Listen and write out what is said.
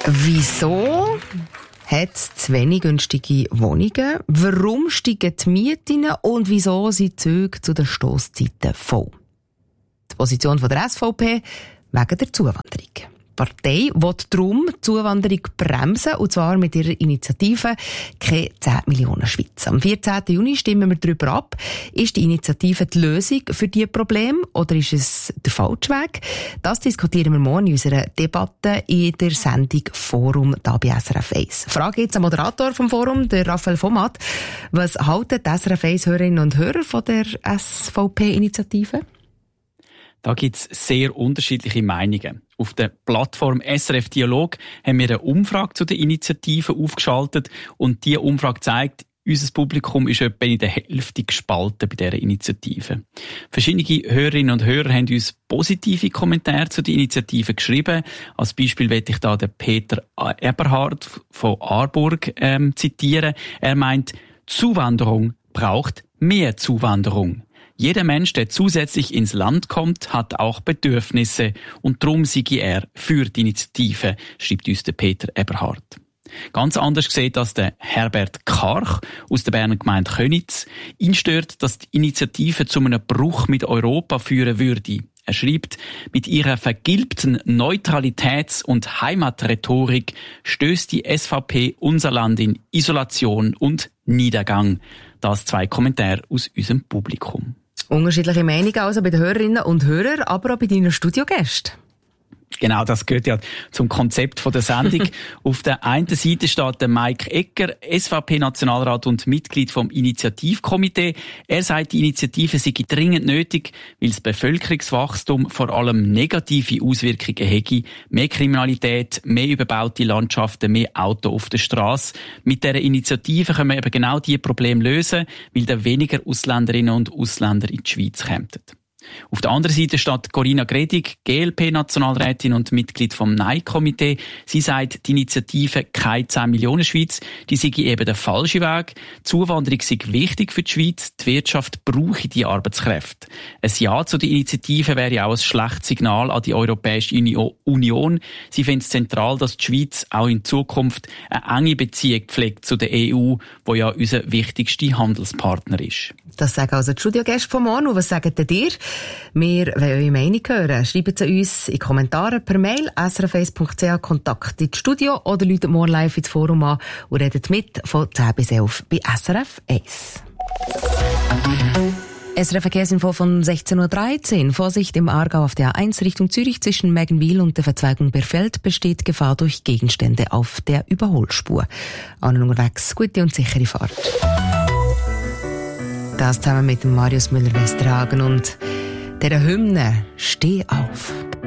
Wieso hat es zu wenig günstige Wohnungen? Warum steigen die Mieten? Und wieso sind die Züge zu den Stosszeiten voll? Die Position von der SVP wegen der Zuwanderung. Die Partei will darum die Zuwanderung bremsen, und zwar mit ihrer Initiative «Keine 10 Millionen Schweiz». Am 14. Juni stimmen wir darüber ab. Ist die Initiative die Lösung für diese Probleme oder ist es der falsche Weg? Das diskutieren wir morgen in unserer Debatte in der Sendung «Forum» hier bei SRF 1. Frage jetzt am Moderator vom Forum, der Raphael Vomat. Was halten die SRF 1-Hörerinnen und Hörer von der SVP-Initiative? Da gibt's sehr unterschiedliche Meinungen. Auf der Plattform SRF Dialog haben wir eine Umfrage zu der Initiative aufgeschaltet und diese Umfrage zeigt, unser Publikum ist etwa in der Hälfte gespalten bei dieser Initiative. Verschiedene Hörerinnen und Hörer haben uns positive Kommentare zu der Initiative geschrieben. Als Beispiel möchte ich da den Peter Eberhard von Aarburg zitieren. Er meint, Zuwanderung braucht mehr Zuwanderung. Jeder Mensch, der zusätzlich ins Land kommt, hat auch Bedürfnisse und darum sei er für die Initiative, schreibt uns der Peter Eberhard. Ganz anders sieht das der Herbert Karch aus der Berner Gemeinde Köniz. Ihn stört, dass die Initiative zu einem Bruch mit Europa führen würde. Er schreibt, mit ihrer vergilbten Neutralitäts- und Heimatrhetorik stößt die SVP unser Land in Isolation und Niedergang. Das 2 Kommentare aus unserem Publikum. Unterschiedliche Meinungen also bei den Hörerinnen und Hörern, aber auch bei deinen Studiogästen. Genau, das gehört ja zum Konzept der Sendung. Auf der einen Seite steht der Mike Egger, SVP-Nationalrat und Mitglied vom Initiativkomitee. Er sagt, die Initiative sei dringend nötig, weil das Bevölkerungswachstum vor allem negative Auswirkungen hätte. Mehr Kriminalität, mehr überbaute Landschaften, mehr Auto auf der Straße. Mit dieser Initiative können wir eben genau diese Probleme lösen, weil dann weniger Ausländerinnen und Ausländer in die Schweiz kämen. Auf der anderen Seite steht Corinna Gredig, GLP-Nationalrätin und Mitglied vom Nein-Komitee. Sie sagt, die Initiative «Keine 10 Millionen Schweiz», die sei eben der falsche Weg. Die Zuwanderung sei wichtig für die Schweiz, die Wirtschaft brauche die Arbeitskräfte. Ein Ja zu der Initiative wäre auch ein schlechtes Signal an die Europäische Union. Sie findet es zentral, dass die Schweiz auch in Zukunft eine enge Beziehung pflegt zu der EU, wo ja unser wichtigster Handelspartner ist. Das sagen also die Studiogäste von morgen. Und was sagt ihr? Wir wollen eure Meinung hören. Schreibt sie uns in Kommentare per Mail srf1.ch Kontakt ins Studio oder läutet morgen live ins Forum an und redet mit von 10 bis 11 bei SRF 1. SRF Verkehrsinfo von 16.13 Uhr. Vorsicht im Aargau auf der A1 Richtung Zürich zwischen Meggenwil und der Verzweigung Berfeld besteht Gefahr durch Gegenstände auf der Überholspur. Allen unterwegs gute und sichere Fahrt. Das zusammen mit dem Marius Müller-Westernhagen und der Hymne «Steh auf».